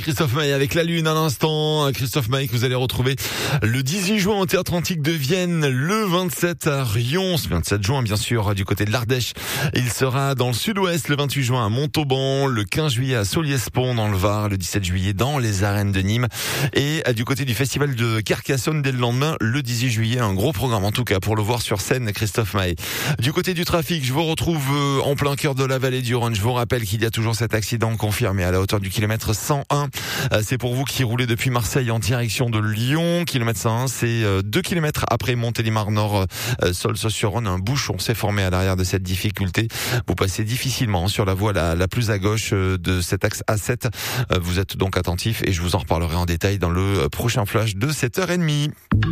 Christophe Maé avec la Lune à l'instant. Christophe Maé que vous allez retrouver le 18 juin au Théâtre Antique de Vienne, le 27 à Rions, 27 juin bien sûr du côté de l'Ardèche. Il sera dans le sud-ouest le 28 juin à Montauban, le 15 juillet à Solliès-Pont dans le Var, le 17 juillet dans les arènes de Nîmes et du côté du festival de Carcassonne dès le lendemain, le 18 juillet. Un gros programme en tout cas pour le voir sur scène, Christophe Maé. Du côté du trafic, je vous retrouve en plein cœur de la vallée du Rhône. Je vous rappelle qu'il y a toujours cet accident confirmé à la hauteur du kilomètre 101. C'est pour vous qui roulez depuis Marseille en direction de Lyon. Kilomètre 101, c'est 2 kilomètres après Montélimar-Nord, Solsos-sur-Rhône. Un bouchon s'est formé à l'arrière de cette difficulté. Vous passez difficilement sur la voie la plus à gauche de cet axe A7. Vous êtes donc attentifs et je vous en reparlerai en détail dans le prochain flash de 7h30.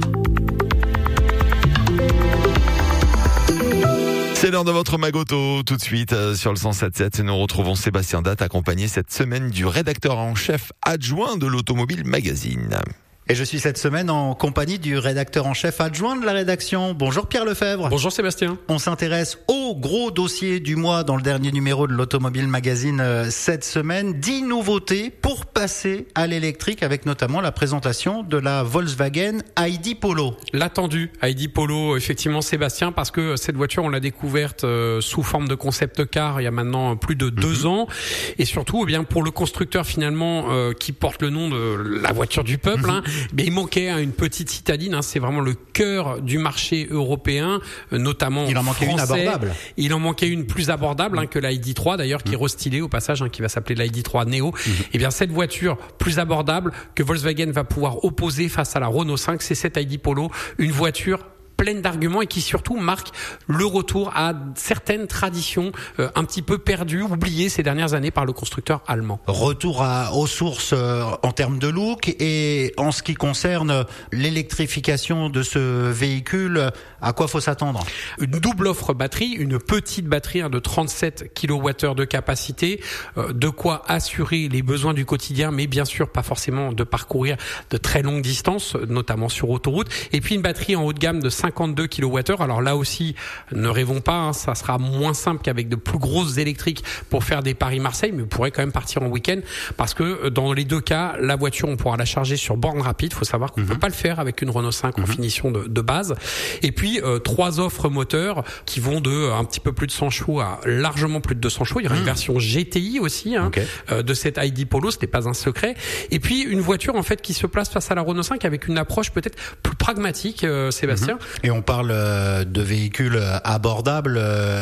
C'est l'heure de votre Magoto. Tout de suite sur le 107.7, nous retrouvons Sébastien Datte accompagné cette semaine du rédacteur en chef adjoint de l'Automobile Magazine. Et je suis cette semaine en compagnie du rédacteur en chef adjoint de la rédaction. Bonjour Pierre Lefebvre. Bonjour Sébastien. On s'intéresse au gros dossier du mois dans le dernier numéro de l'Automobile Magazine cette semaine. 10 nouveautés pour passer à l'électrique avec notamment la présentation de la Volkswagen ID Polo. L'attendu ID Polo, effectivement Sébastien, parce que cette voiture on l'a découverte sous forme de concept car il y a maintenant plus de 2 ans. Et surtout, eh bien, pour le constructeur finalement qui porte le nom de la voiture du peuple, mais il manquait une petite citadine, c'est vraiment le cœur du marché européen, notamment il en manquait français. Une abordable. Il en manquait une plus abordable que l'ID3 d'ailleurs, qui est restylée au passage, qui va s'appeler l'ID3 Neo. Et bien cette voiture plus abordable que Volkswagen va pouvoir opposer face à la Renault 5, c'est cette ID Polo, une voiture pleine d'arguments et qui surtout marque le retour à certaines traditions un petit peu perdues, oubliées ces dernières années par le constructeur allemand. Retour aux sources en termes de look et en ce qui concerne l'électrification de ce véhicule, à quoi faut s'attendre? Une double offre batterie, une petite batterie de 37 kWh de capacité, de quoi assurer les besoins du quotidien, mais bien sûr pas forcément de parcourir de très longues distances, notamment sur autoroute. Et puis une batterie en haut de gamme de 52 kWh. Alors là aussi, ne rêvons pas, ça sera moins simple qu'avec de plus grosses électriques pour faire des Paris-Marseille, mais vous pourrez quand même partir en week-end parce que dans les deux cas, la voiture, on pourra la charger sur borne rapide. Il faut savoir qu'on ne peut pas le faire avec une Renault 5 en finition de base. Et puis, 3 offres moteurs qui vont de un petit peu plus de 100 chevaux à largement plus de 200 chevaux. Il y aura une version GTI aussi de cette ID Polo, ce n'est pas un secret. Et puis, une voiture en fait qui se place face à la Renault 5 avec une approche peut-être plus pragmatique, Sébastien. Et on parle de véhicules abordables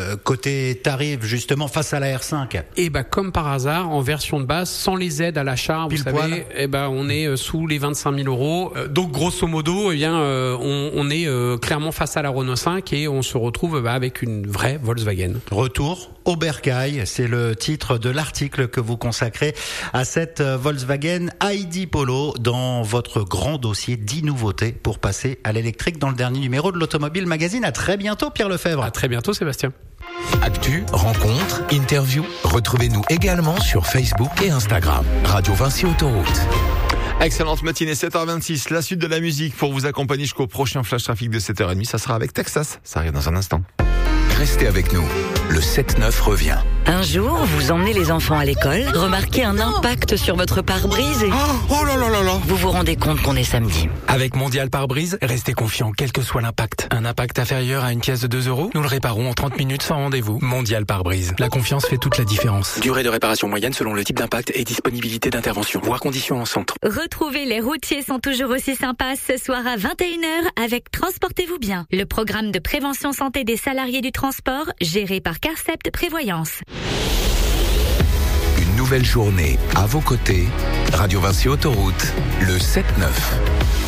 côté tarif justement face à la R5. Et comme par hasard, en version de base, sans les aides à l'achat, vous savez, on est sous les 25 000 euros. Donc grosso modo, on est clairement face à la Renault 5 et on se retrouve avec une vraie Volkswagen. Retour au bercail, c'est le titre de l'article que vous consacrez à cette Volkswagen ID Polo dans votre grand dossier 10 nouveautés pour passer à l'électrique dans le dernier numéro de l'Automobile Magazine. À très bientôt Pierre Lefebvre. À très bientôt Sébastien. Actu, rencontres, interviews, retrouvez-nous également sur Facebook et Instagram. Radio Vinci Autoroute. Excellente matinée, 7h26, la suite de la musique pour vous accompagner jusqu'au prochain flash trafic de 7h30. Ça sera avec Texas, ça arrive dans un instant. Restez avec nous, le 7-9 revient. Un jour, vous emmenez les enfants à l'école, remarquez un impact sur votre pare-brise et... Oh là là là là. Vous vous rendez compte qu'on est samedi. Avec Mondial Pare-Brise, restez confiant quel que soit l'impact. Un impact inférieur à une pièce de 2 €, nous le réparons en 30 minutes sans rendez-vous. Mondial Pare-Brise. La confiance fait toute la différence. Durée de réparation moyenne selon le type d'impact et disponibilité d'intervention. Voir conditions en centre. Retrouvez Les Routiers sont toujours aussi sympas ce soir à 21h avec Transportez-vous bien, le programme de prévention santé des salariés du transport géré par Carcept Prévoyance. Une nouvelle journée à vos côtés. Radio Vinci Autoroute, le 7-9.